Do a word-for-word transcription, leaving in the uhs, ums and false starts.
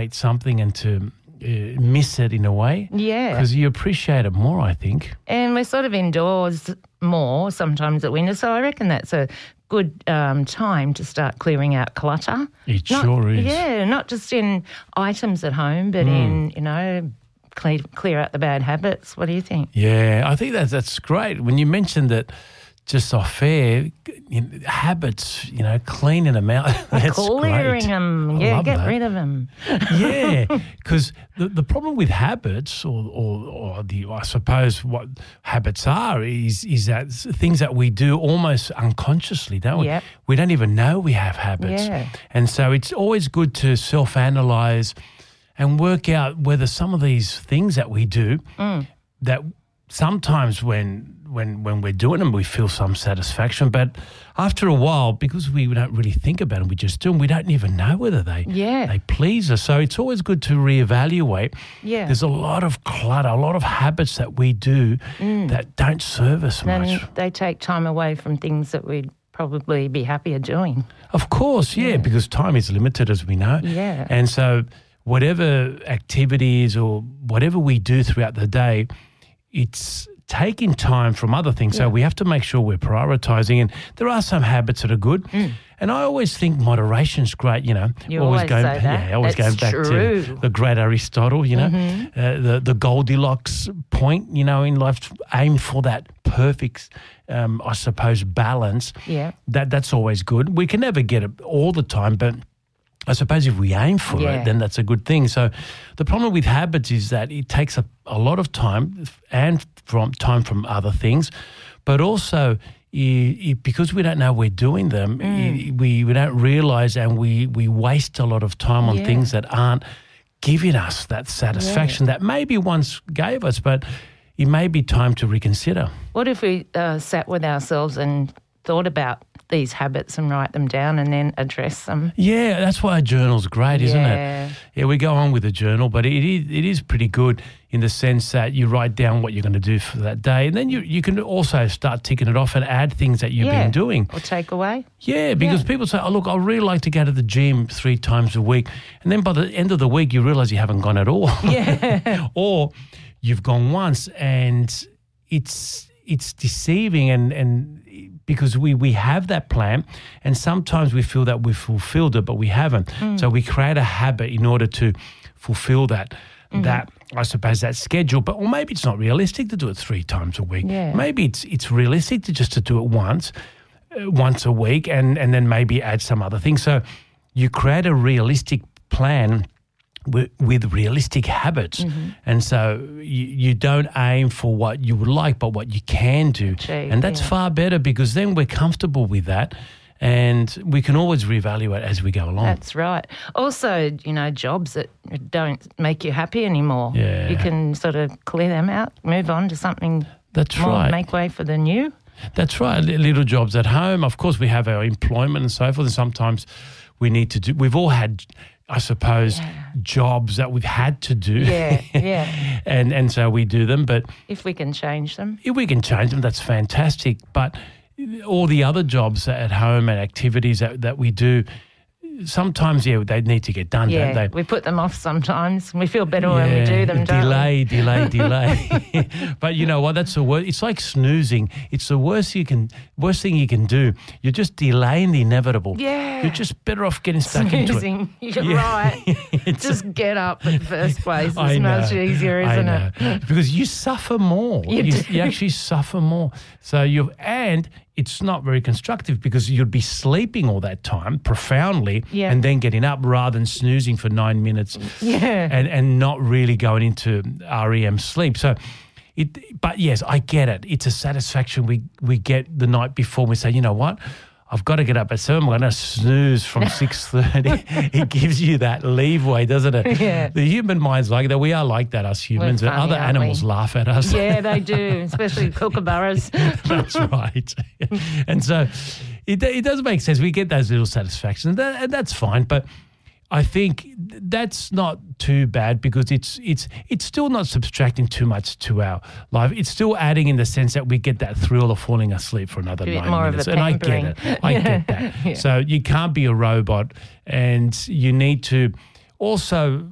appreciate something and to uh, miss it in a way. Yeah. Because you appreciate it more, I think. And we're sort of indoors more sometimes at winter, so I reckon that's a good um, time to start clearing out clutter. It Not- sure is. Yeah, not just in items at home, but in, you know, clear, clear out the bad habits. What do you think? Yeah, I think that's, that's great. When you mentioned that just off air, you know, habits, you know, cleaning them out, that's Clearing great. them. I Yeah, love get that. rid of them. Yeah, because the, the problem with habits, or, or, or the I suppose what habits are, is is that things that we do almost unconsciously, don't we? Yep. We don't even know we have habits. Yeah. And so it's always good to self-analyse and work out whether some of these things that we do, Mm. that sometimes when when when we're doing them, we feel some satisfaction. But after a while, because we don't really think about them, we just do them, we don't even know whether they Yeah. they please us. So it's always good to reevaluate. Yeah. There's a lot of clutter, a lot of habits that we do that don't serve us And much. they take time away from things that we'd probably be happier doing. Of course, yeah, because time is limited, as we know. Yeah. And so whatever activities or whatever we do throughout the day, it's taking time from other things. So we have to make sure we're prioritising. And there are some habits that are good. And I always think moderation's great, you know. You always going, say that. Yeah, always That's going back true. to the great Aristotle, you know, Mm-hmm. uh, the, the Goldilocks point, you know, in life, aim for that perfect, um, I suppose, balance. Yeah. That That's always good. We can never get it all the time, but I suppose if we aim for Yeah. it, then that's a good thing. So the problem with habits is that it takes a, a lot of time and from time from other things, but also i- i- because we don't know we're doing them, i- we, we don't realise and we, we waste a lot of time on Yeah. things that aren't giving us that satisfaction that maybe once gave us, but it may be time to reconsider. What if we uh, sat with ourselves and thought about these habits and write them down and then address them? Yeah, that's why a journal's great, isn't Yeah. it? Yeah, we go on with a journal, but it is, it is pretty good in the sense that you write down what you're going to do for that day, and then you you can also start ticking it off and add things that you've Yeah. been doing. Or take away? Yeah, because Yeah. people say, oh, look, I really like to go to the gym three times a week, and then by the end of the week, you realise you haven't gone at all. Yeah. Or you've gone once and it's it's deceiving and, and because we, we have that plan and sometimes we feel that we've fulfilled it, but we haven't. Hmm. So we create a habit in order to fulfill that, Mm-hmm. that I suppose, that schedule. But or maybe it's not realistic to do it three times a week. Yeah. Maybe it's it's realistic to just to do it once, uh, once a week and, and then maybe add some other things. So you create a realistic plan with, with realistic habits. Mm-hmm. And so you, you don't aim for what you would like, but what you can do. Achieve, and that's yeah. far better because then we're comfortable with that and we can always reevaluate as we go along. That's right. Also, you know, jobs that don't make you happy anymore. Yeah. You can sort of clear them out, move on to something That's more, right. make way for the new. That's right. Li- Little jobs at home. Of course, we have our employment and so forth. And sometimes we need to do, we've all had, I suppose, jobs that we've had to do. Yeah, yeah. and, and so we do them. But If we can change them. if we can change them, that's fantastic. But all the other jobs at home and activities that, that we do, sometimes, yeah, they need to get done, Yeah, don't they? we put them off sometimes. We feel better when we do them, don't delay, delay, delay. But you know what? That's the worst. It's like snoozing. It's the worst you can, worst thing you can do. You're just delaying the inevitable. Yeah. You're just better off getting we? stuck into it. Snoozing. You're Yeah. right. It's- Just get up in the first place. It's I know, much easier, I isn't know. it? Because you suffer more. You You, do. you actually suffer more. So you and it's not very constructive because you'd be sleeping all that time profoundly Yeah. and then getting up rather than snoozing for nine minutes Yeah. and, and not really going into R E M sleep. So it but yes, I get it. It's a satisfaction we, we get the night before. We say, you know what? I've got to get up at seven. I'm going to snooze from six thirty. It gives you that leeway, doesn't it? Yeah. The human mind's like that. We are like that, us humans. We're and funny, other aren't animals we? laugh at us. Yeah, they do, especially kookaburras. That's right. And so it, it does make sense. We get those little satisfactions, and, that, and that's fine. But I think that's not too bad because it's it's it's still not subtracting too much to our life. It's still adding in the sense that we get that thrill of falling asleep for another A bit nine more of minutes. a And I get pampering. it. I get that. Yeah. So you can't be a robot, and you need to also